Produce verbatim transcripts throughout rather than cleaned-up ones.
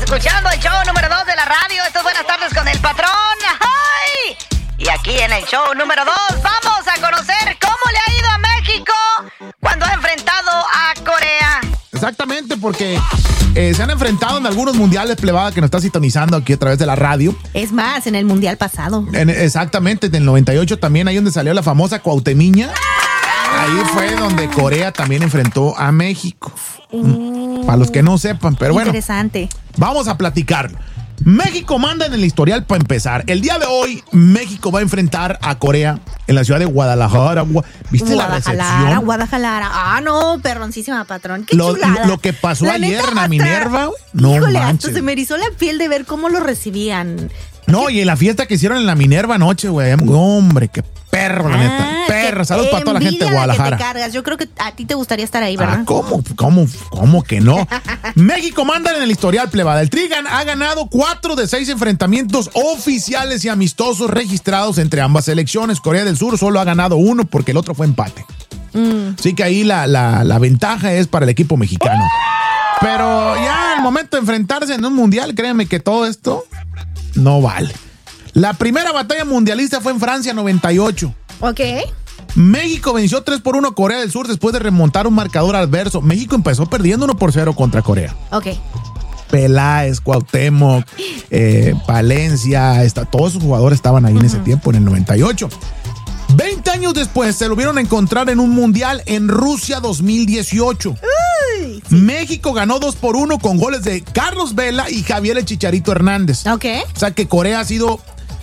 escuchando el show número dos de la radio. Esto es Buenas Tardes con el Patrón. ¡Ay! Y aquí en el show número dos vamos a conocer cómo le ha ido a México cuando ha enfrentado a Corea. Exactamente, porque eh, se han enfrentado en algunos mundiales, plebada, que nos está sintonizando aquí a través de la radio. Es más, en el mundial pasado. En, exactamente, en el noventa y ocho también, ahí donde salió la famosa Cuauhtemiña. Ahí fue donde Corea también enfrentó a México. Mm. Para los que no sepan, pero bueno. Interesante. Vamos a platicarlo. México manda en el historial para empezar. El día de hoy, México va a enfrentar a Corea en la ciudad de Guadalajara. ¿Viste la recepción? Guadalajara. Ah, no, perroncísima, patrón. Qué lo, chulada. Lo que pasó la ayer neta, en la Minerva. No híjole, manches. hasta se me erizó la piel de ver cómo lo recibían. No, y en la fiesta que hicieron en la Minerva anoche, güey. Hombre, qué perro, la ah, neta. Perro. Saludos para toda la gente de Guadalajara. La que te cargas. Yo creo que a ti te gustaría estar ahí, ¿verdad? Ah, ¿cómo? ¿Cómo? ¿Cómo que no? México manda en el historial, plebada. El Tri ha ganado cuatro de seis enfrentamientos oficiales y amistosos registrados entre ambas selecciones. Corea del Sur solo ha ganado uno porque el otro fue empate. Mm. Así que ahí la, la, la ventaja es para el equipo mexicano. Pero ya al momento de enfrentarse en un mundial, créeme que todo esto no vale. La primera batalla mundialista fue en Francia, noventa y ocho. Ok. México venció tres por uno a Corea del Sur después de remontar un marcador adverso. México empezó perdiendo uno por cero contra Corea. Ok. Peláez, Cuauhtémoc, eh, Palencia, está, todos esos jugadores estaban ahí uh-huh. en ese tiempo, en el noventa y ocho. veinte años después se lo vieron a encontrar en un mundial en Rusia dos mil dieciocho. Uy, sí. México ganó dos por uno con goles de Carlos Vela y Javier el Chicharito Hernández. Ok. O sea que Corea ha sido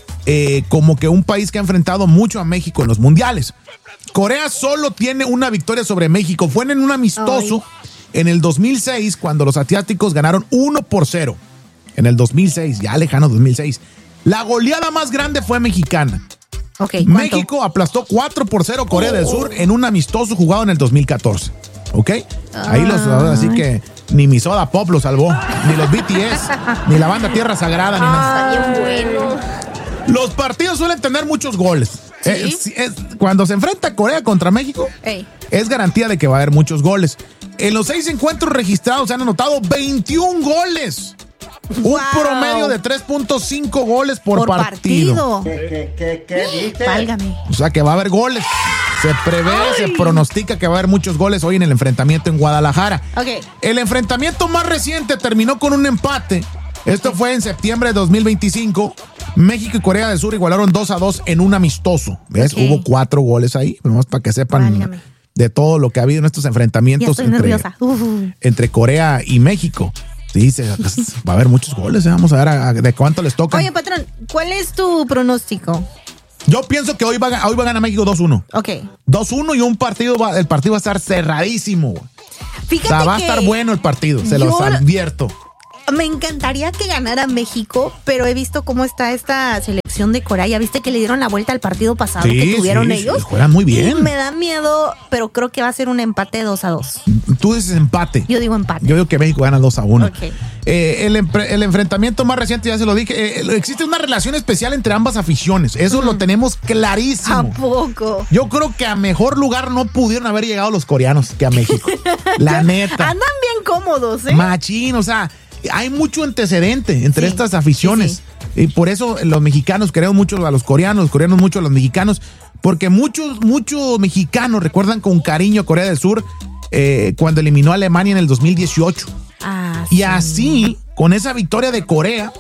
eh, como que un país que ha enfrentado mucho a México en los mundiales. Corea solo tiene una victoria sobre México. Fue en un amistoso Ay. en el dos mil seis cuando los asiáticos ganaron uno por cero. En el dos mil seis, ya lejano dos mil seis. La goleada más grande fue mexicana. Okay, México aplastó cuatro por cero Corea oh. del Sur en un amistoso jugado en el dos mil catorce. ¿Ok? Ahí los, así que ni mi Soda Pop lo salvó, ni los B T S, ni la banda Tierra Sagrada, ni nada. Está bien bueno. Los partidos suelen tener muchos goles. ¿Sí? Es, es, cuando se enfrenta Corea contra México, Ey. es garantía de que va a haber muchos goles. En los seis encuentros registrados se han anotado veintiún goles. Wow. Un promedio de tres punto cinco goles por, por partido. partido. ¿Qué, qué, qué, qué dice? Válgame. O sea que va a haber goles. Se prevé, Ay. se pronostica que va a haber muchos goles hoy en el enfrentamiento en Guadalajara. Okay. El enfrentamiento más reciente terminó con un empate. Esto okay. fue en septiembre de dos mil veinticinco. México y Corea del Sur igualaron dos a dos en un amistoso. ¿Ves? Okay. Hubo cuatro goles ahí. Nomás para que sepan Válgame. de todo lo que ha habido en estos enfrentamientos entre, uh. entre Corea y México. Sí, se, va a haber muchos goles, ¿eh? Vamos a ver a, a, de cuánto les toca. Oye, patrón, ¿cuál es tu pronóstico? Yo pienso que hoy va, hoy va a ganar México dos uno. Ok. dos uno y un partido, va, el partido va a estar cerradísimo. Fíjate o sea, va que a estar bueno el partido, se los advierto. Me encantaría que ganara México, pero he visto cómo está esta selección de Corea. ¿Ya viste que le dieron la vuelta al partido pasado sí, que tuvieron sí, ellos? Sí, juegan muy bien. Y me da miedo, pero creo que va a ser un empate dos a dos. Tú dices empate. Yo digo empate. Yo digo que México gana dos a uno. Okay. Eh, el, el enfrentamiento más reciente, ya se lo dije, eh, existe una relación especial entre ambas aficiones. Eso mm. lo tenemos clarísimo. ¿A poco? Yo creo que a mejor lugar no pudieron haber llegado los coreanos que a México. La neta. Andan bien cómodos, ¿eh? Machín, o sea, hay mucho antecedente entre sí, estas aficiones. Sí, sí. Y por eso los mexicanos queremos mucho a los coreanos, los coreanos mucho a los mexicanos, porque muchos, muchos mexicanos recuerdan con cariño a Corea del Sur eh, cuando eliminó a Alemania en el dos mil dieciocho. Ah, y sí. así, con esa victoria de Corea,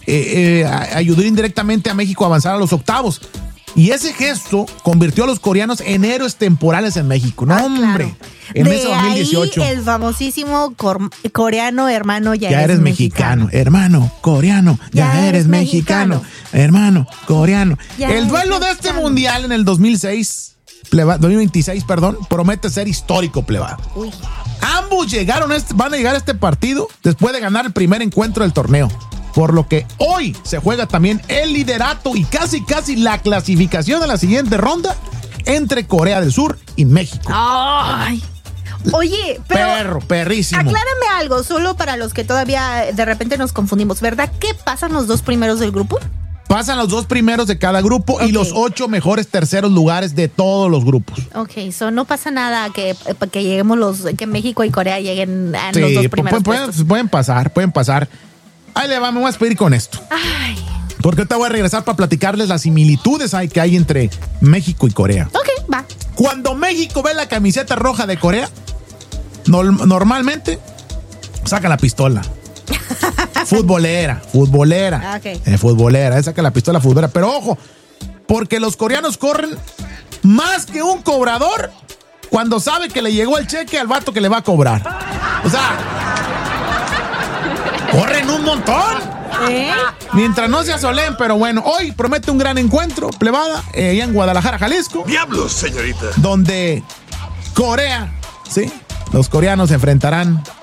eh, eh, ayudó indirectamente a México a avanzar a los octavos. Y ese gesto convirtió a los coreanos en héroes temporales en México. No, ah, hombre. Claro. En de ese dos mil dieciocho. Ahí el famosísimo cor- coreano, hermano, ya, ya eres, eres mexicano. mexicano. Hermano, coreano, ya, ya eres, eres mexicano. mexicano. Hermano, coreano. Ya el duelo de este mundial en el dos mil seis, pleba, dos mil veintiséis, perdón, promete ser histórico, plebado. Uy. Ambos llegaron a este, van a llegar a este partido después de ganar el primer encuentro del torneo. Por lo que hoy se juega también el liderato y casi casi la clasificación a la siguiente ronda entre Corea del Sur y México. Ay. Oye, pero perro, perrísimo. Aclárame algo, solo para los que todavía de repente nos confundimos, ¿verdad? ¿Qué pasan los dos primeros del grupo? Pasan los dos primeros de cada grupo okay. y los ocho mejores terceros lugares de todos los grupos. Ok, so no pasa nada que, que lleguemos los, que México y Corea lleguen a sí, los dos primeros pueden, pueden, pueden pasar, pueden pasar. Ahí le va, me voy a despedir con esto. Ay. Porque ahorita voy a regresar para platicarles las similitudes que hay entre México y Corea. Ok, va. Cuando México ve la camiseta roja de Corea, no, normalmente saca la pistola. Futbolera, futbolera. Okay. Eh, futbolera, saca la pistola futbolera. Pero ojo, porque los coreanos corren más que un cobrador cuando sabe que le llegó el cheque al vato que le va a cobrar. O sea, corren un montón. ¿Eh? Mientras no se asoleen, pero bueno, hoy promete un gran encuentro, plebada, eh, allá en Guadalajara, Jalisco. ¡Diablos, señorita! Donde Corea, sí, los coreanos se enfrentarán